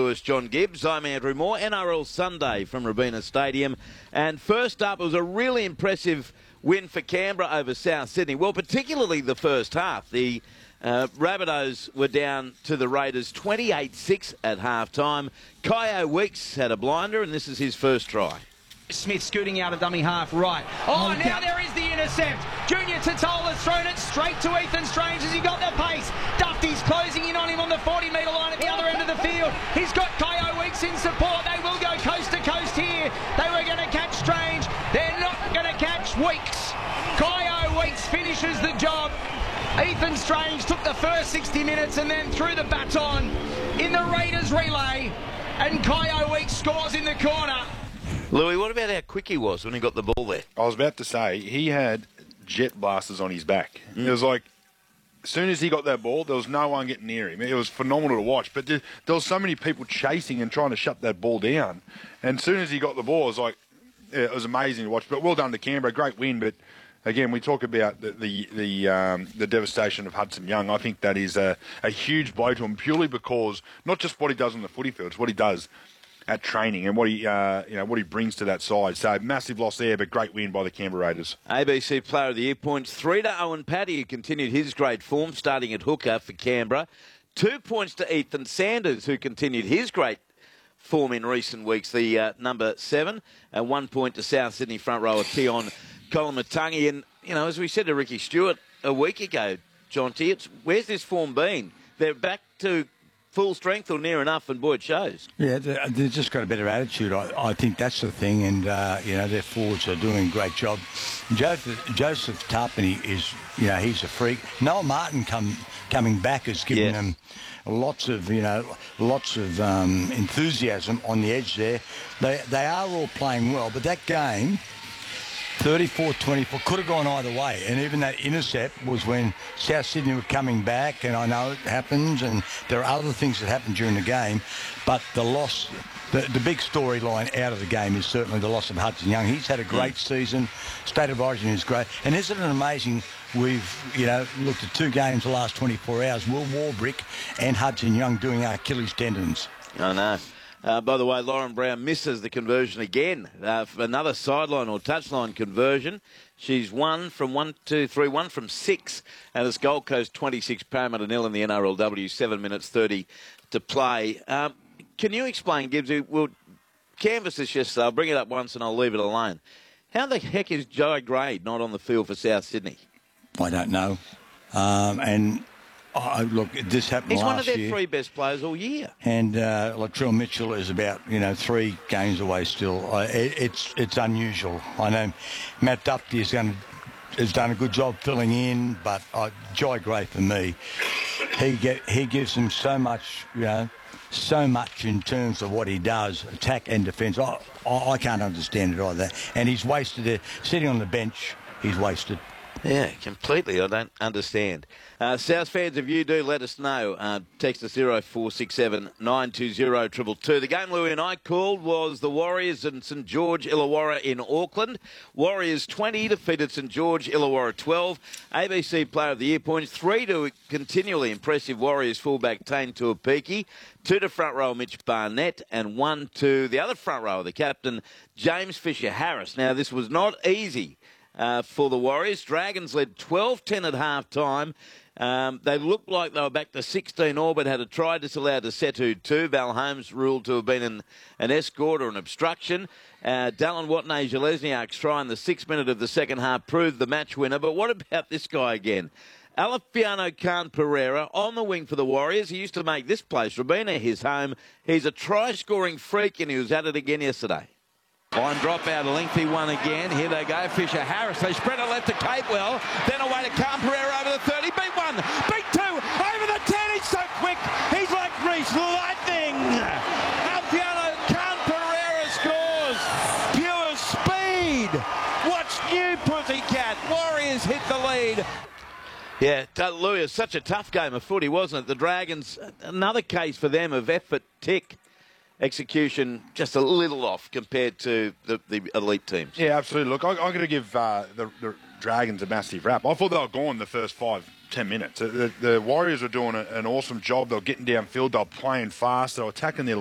Lewis, John Gibbs. I'm Andrew Moore. NRL Sunday from Robina Stadium. And first up, it was a really impressive win for Canberra over South Sydney. Well, particularly the first half. The Rabbitohs were down to the Raiders 28-6 at half-time. Kyo Weeks had a blinder, and this is his first try. Smith scooting out of dummy half right. Oh, now there is the intercept. Junior Tatola's thrown it straight to Ethan Strange as he got the pace. Dufty's closing in on him on the 40-metre line at the other end of the field. He's got Kyo Weeks in support. They will go coast to coast here. They were going to catch Strange. They're not going to catch Weeks. Kyo Weeks finishes the job. Ethan Strange took the first 60 minutes and then threw the baton in the Raiders relay. And Kyo Weeks scores in the corner. Louis, what about how quick he was when he got the ball there? I was about to say, he had jet blasters on his back. It was like, as soon as he got that ball, there was no one getting near him. It was phenomenal to watch. But there was so many people chasing and trying to shut that ball down. And as soon as he got the ball, it was like, yeah, it was amazing to watch. But well done to Canberra, great win. But again, we talk about the devastation of Hudson Young. I think that is a huge blow to him, purely because not just what he does on the footy field, it's what he does at training and what he brings to that side. So massive loss there, but great win by the Canberra Raiders. ABC Player of the Year points 3 to Owen Paddy, who continued his great form starting at hooker for Canberra. 2 points to Ethan Sanders, who continued his great form in recent weeks, the number 7. And 1 point to South Sydney front rower Tion Koloamatangi. And, as we said to Ricky Stewart a week ago, John T, where's this form been? They're back to full strength or near enough, and boy, it shows. Yeah, they've just got a better attitude. I think that's the thing, and their forwards are doing a great job. Joseph Tarpany is, he's a freak. Noel Martin coming back has given them lots of enthusiasm on the edge there. They are all playing well, but that game, 34-24, could have gone either way. And even that intercept was when South Sydney were coming back, and I know it happens, and there are other things that happen during the game, but the loss, the big storyline out of the game is certainly the loss of Hudson Young. He's had a great season. State of Origin is great. And isn't it amazing, we've looked at 2 games the last 24 hours, Will Warbrick and Hudson Young doing our Achilles tendons. I know. By the way, Lauren Brown misses the conversion again. For another sideline or touchline conversion. She's 1 from 6. And it's Gold Coast 26, Parramatta 0 in the NRLW, 7 minutes 30 to play. Can you explain, Gibbsy? We'll canvass this yesterday. I'll bring it up once and I'll leave it alone. How the heck is Joe Gray not on the field for South Sydney? I don't know. Look, this happened last year. He's one of their 3 best players all year. And Latrell Mitchell is about 3 games away still. It's unusual. I know Matt Dufty has done a good job filling in, but Joy Gray for me, he gives them so much, so much in terms of what he does, attack and defence. I can't understand it either. And he's wasted it. Sitting on the bench, he's wasted. Yeah, completely. I don't understand. South fans, if you do, let us know. Text us 0467 920 222. The game Louis and I called was the Warriors and St George Illawarra in Auckland. Warriors 20 defeated St George Illawarra 12. ABC Player of the Year points 3 to continually impressive Warriors fullback Tane Tuapiki, 2 to front row Mitch Barnett, and 1 to the other front row, the captain James Fisher-Harris. Now, this was not easy for the Warriors. Dragons led 12-10 at half-time. They looked like they were back to 16 all, but had a try disallowed to Setu 2. Val Holmes ruled to have been an escort or an obstruction. Dallin Watney-Zalesniak's try in the 6th minute of the second half proved the match winner. But what about this guy again? Alefiano Khan Pereira on the wing for the Warriors. He used to make this place, Robina, his home. He's a try-scoring freak, and he was at it again yesterday. Line drop out, a lengthy one again. Here they go, Fisher-Harris. They spread it left to Capewell. Then away to Khan Pereira over the 30. Beat 1, beat 2, over the 10. He's so quick. He's like Reece Lightning. Alpiano Khan Pereira scores. Pure speed. What's new, Pussycat? Warriors hit the lead. Yeah, Louis, it's such a tough game of footy, wasn't it? The Dragons, another case for them of effort, tick. Execution just a little off compared to the elite teams. Yeah, absolutely. Look, I'm going to give the Dragons a massive rap. I thought they were gone the first 5-10 minutes. The Warriors were doing an awesome job. They were getting downfield. They were playing fast. They were attacking their